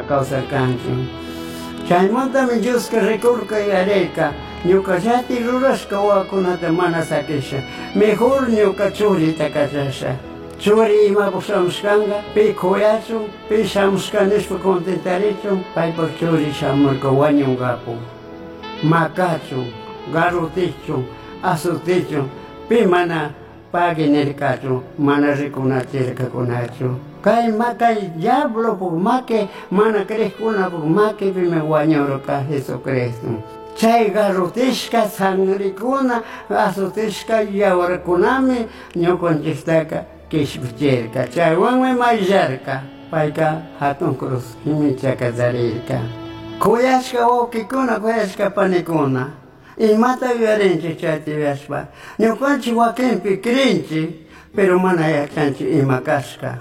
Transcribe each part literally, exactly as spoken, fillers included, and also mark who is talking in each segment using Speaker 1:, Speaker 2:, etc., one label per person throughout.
Speaker 1: kawsarkanchik. Chaymantami Dioska rikurka yarayka, ñuka llati rurashka wawakunata mana sakisha, mejor ñuka churita kachasha. Churi imapak shamushkanga, pi kuyachun, pi shamushka nishpa contentarichun, paypak churi shamurka wañungapu. Makachun, garutichun, asutichun, pi mana paginirkachun, mana rikunachirkakunachun. Kay makay diablo puk make, mana krejkuna puk make pime wañurka Jesucristo. Chay garutishka sangrikuna, asutishka yawarkunami, ñukunchiktaka kishpichirka. Chaywanmi mayllarka, payka hatun cruz himichaka zarirka. Kuyashka wawkikuna, kuyashka panikuna, imata yuyarinchik chayta yuyashpa. Ñukanchik wakinpi krinchik, pero mana yachanchik ima kashka.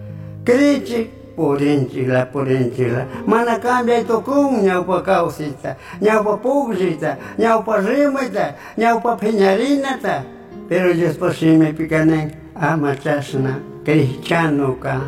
Speaker 1: Krinchik, purinchik la, purinchik la. Mana cambiay tukun ñawpa kawsita, ñawpa puglita, ñawpa rimita, ñawpa piñarinata. Pero Diospa shimipi kanen ama chashna cristianoka.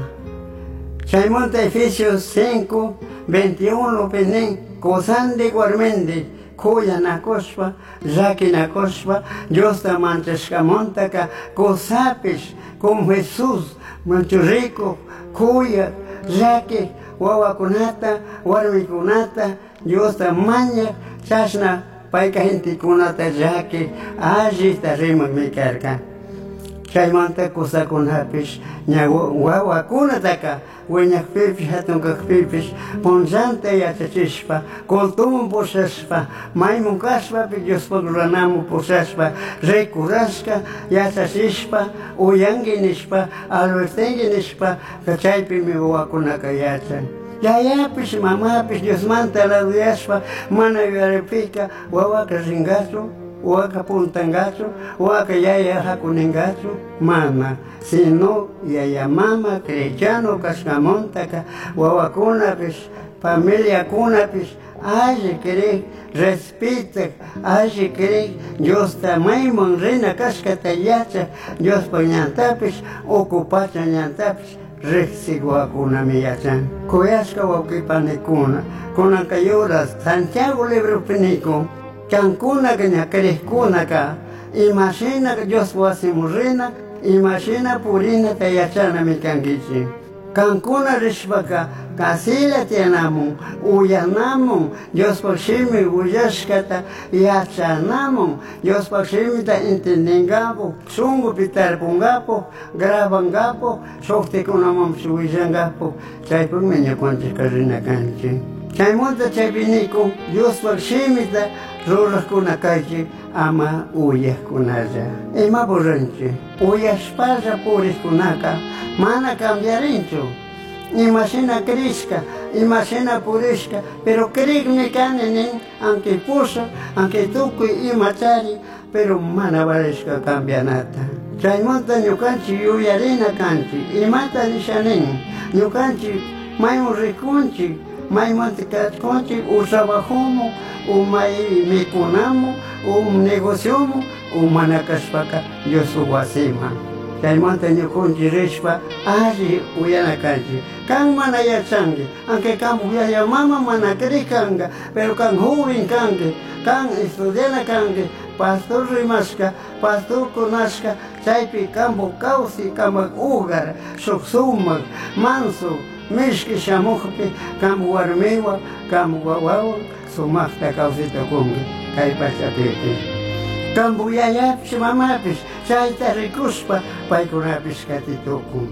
Speaker 1: Chaymanta Efesios cinco, veintiuno penen, kozandi guarmendi, kuya nakoshpa, llaki nakoshpa, Diosta mantashkamontaka, kosapish, con Jesús, mancho rico, kuya, llaki, wawakunata, warmikunata, Diosta maña, chashna, payka gentikunata llaki, allita rimak mikarka. Chaymanta kusakunapish, ña wawakunataka, wiñakpipish, hatunkakpipish, punllanta yachachishpa, kultumun pushashpa, maymun kashpapi Diospak ruranamun pushashpa, rikurashka, yachachishpa, uyanki nishpa, albertenki nishpa, chaypimi wawakunaka yachan. Yayapish, mamapish, Diosmanta laduyashpa, mana yuyaripika, wawaka ringachu, waka puntangachu, waka yaya hakuningachu, mana, sino yaya mama cristiano kashkamontaka, wawakunapish, familia kunapish, alli kiri, respeta, alli kiri, Dios tamaymun rina kashkata yacha, Dios pa ñantapish, ocupacha ñantapish, rexiguakunami yachan. Kuyashka wawkipanikuna, kunanka yuras, Santiago libro piniku, kankuna kanya krejkuna ka, imagina que Dios wasimurrina, imagina purina te yachana mi kangichi. Kankuna rishpaka, kasila tianamun, uyanamun, Dios pakshimi uyashkata, yachanamun, Dios pakshimi ta intendingapo, sungu pitarpungapo, grabangapo, shoktikunamam suwijangapo, chaypun meña kwanchika rina kanchi. Chaymonta chaypiniku, Dios pakshimi ta, rurakuna kaychi ama uyakkunalla. Ima burranchi, uyashpalla puriskunaka, mana cambiarinchu. Imashina krishka, imashina purishka, pero krigmi kanenin, aunque puso, aunque tukuy imachari, pero mana varishka cambianata. Chaymonta ñukanchi yuyarina kanchi, imata nishanin, ñukanchi maymun rikunchi, maymanta kachkunchi, usabajumu, umay mikunamu, um negociomu, umana kashpaka Dios wasima. Chaymanta ñukunchi rishpa, alli uyana kanchi. Kan mana yachangi, aunque kan yaya mama mana krikanga, pero kan joven kangi, kan estudiana kangi, pastor rimashka, pastor kunashka, chaypi kambo kausi, kamak ugar, shuksumak, manso, mishki shamukpi, kambo warmiwa, kambo wawawa, sumakta kausita kungi, kay pachapipi. Kambo yayapish, mamapish, chayta rikuspa, paykunapish katitukun.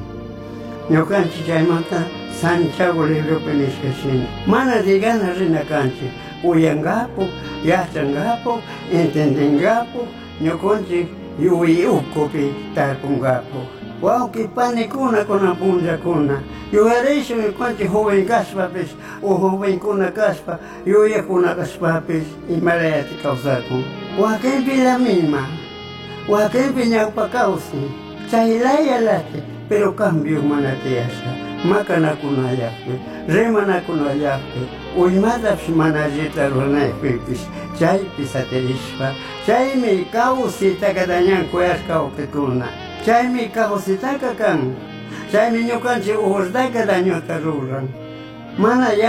Speaker 1: Ñukanchi chaymanta Santiago libropi nishkashin. Mana digana rina kanchi, uyangapu, yachangapu, entendingapu, ñukunchi yuyukupi tarpungapu. Wauki panikuna kuna punjakuna. Yuyarishu ñukanchi joven kashpapish, o joven kuna kashpa, yuya kuna kashpapish, imarayati kausakun. Wakempi la misma, wakempi ñaupa kausi, chaylaya late, pero cambio manatiasha, makana kuna yakpe, remana kuna yakpe, uymatapish manajita runaypipis, chaypi satirishpa, chaymi kausitaka dañan kuyashka ukikuna, chaymi kausitaka kan, chaymi ñukanchi urdaka dañota ruran, mana